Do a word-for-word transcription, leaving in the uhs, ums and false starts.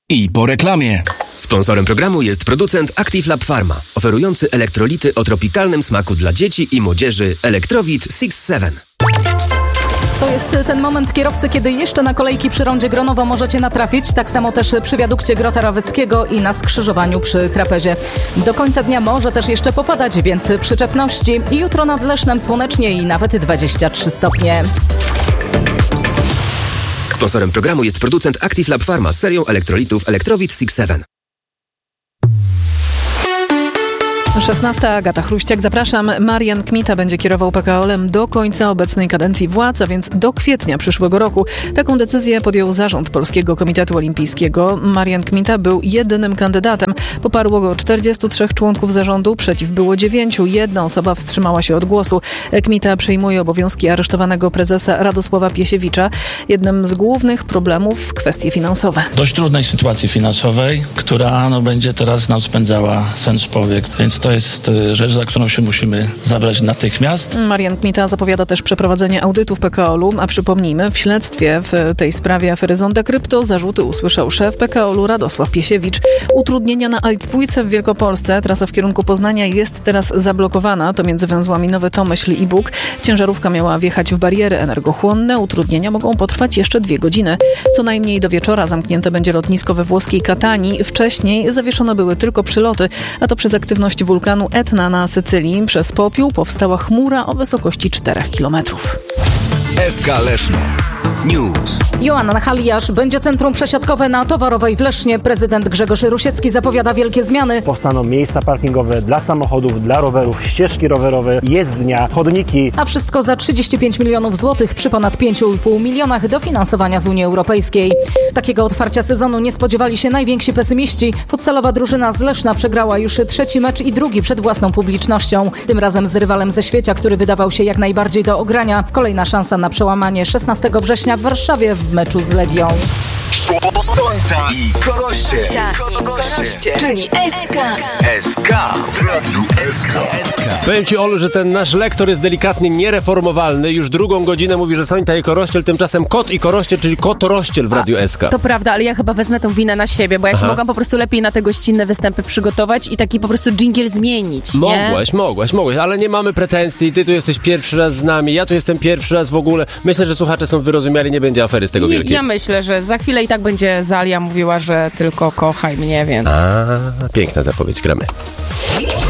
I po reklamie. Sponsorem programu jest producent Active Lab Pharma, oferujący elektrolity o tropikalnym smaku dla dzieci i młodzieży Electrowit six seven. To jest ten moment, kierowcy, kiedy jeszcze na kolejki przy rondzie Gronowo możecie natrafić, tak samo też przy wiadukcie Grota Raweckiego i na skrzyżowaniu przy Trapezie. Do końca dnia może też jeszcze popadać, więc przyczepności. I jutro nad Lesznem słonecznie i nawet dwadzieścia trzy stopnie. Sponsorem programu jest producent Active Lab Pharma z serią elektrolitów Electrowit six seven. szesnasta. Agata Chruściak, zapraszam. Marian Kmita będzie kierował P K O L-em do końca obecnej kadencji władz, a więc do kwietnia przyszłego roku. Taką decyzję podjął zarząd Polskiego Komitetu Olimpijskiego. Marian Kmita był jedynym kandydatem. Poparło go czterdziestu trzech członków zarządu, przeciw było dziewięciu. Jedna osoba wstrzymała się od głosu. Kmita przejmuje obowiązki aresztowanego prezesa Radosława Piesiewicza. Jednym z głównych problemów kwestie finansowe. Dość trudnej sytuacji finansowej, która no, będzie teraz nam spędzała sen z powiek, więc to jest rzecz, za którą się musimy zabrać natychmiast. Marian Kmita zapowiada też przeprowadzenie audytu w P K O L-u, a przypomnijmy, w śledztwie w tej sprawie afery Zonda Krypto zarzuty usłyszał szef P K O L-u Radosław Piesiewicz. Utrudnienia na A dwa w Wielkopolsce. Trasa w kierunku Poznania jest teraz zablokowana. To między węzłami Nowy Tomyśl i Bóg. Ciężarówka miała wjechać w bariery energochłonne. Utrudnienia mogą potrwać jeszcze dwie godziny. Co najmniej do wieczora zamknięte będzie lotnisko we włoskiej Katanii. Wcześniej zawieszone były tylko przyloty, a to przez aktywność wulkanu Etna na Sycylii. Przez popiół powstała chmura o wysokości czterech kilometrów. S K Leszno News. Joanna Haliasz będzie centrum przesiadkowe na Towarowej w Lesznie. Prezydent Grzegorz Rusiecki zapowiada wielkie zmiany. Powstaną miejsca parkingowe dla samochodów, dla rowerów, ścieżki rowerowe, jezdnia, chodniki. A wszystko za trzydzieści pięć milionów złotych przy ponad pięciu i pół milionach dofinansowania z Unii Europejskiej. Takiego otwarcia sezonu nie spodziewali się najwięksi pesymiści. Futsalowa drużyna z Leszna przegrała już trzeci mecz i drugi przed własną publicznością. Tym razem z rywalem ze Świecia, który wydawał się jak najbardziej do ogrania. Kolejna szansa na przełamanie szesnastego września w Warszawie w meczu z Legią. Sonta i Koroście. Koroście. Czyli S K. S K w Radiu S K. Powiem ci, Olu, że ten nasz lektor jest delikatnie niereformowalny. Już drugą godzinę mówi, że Sońta i Korościel, tymczasem kot i Korościel, czyli kotorościel w Radiu S K. To prawda, ale ja chyba wezmę tą winę na siebie, bo ja Aha. się mogłam po prostu lepiej na te gościnne występy przygotować i taki po prostu dżingiel zmienić, nie? Mogłaś, mogłaś, mogłaś, ale nie mamy pretensji. Ty tu jesteś pierwszy raz z nami, ja tu jestem pierwszy raz w ogóle. Myślę, że słuchacze są wyrozumiali, nie będzie afery z tego wielkiej. Ja myślę, że za chwilę i tak będzie Zalia mówiła, że tylko kochaj mnie, więc... A, piękna zapowiedź, gramy.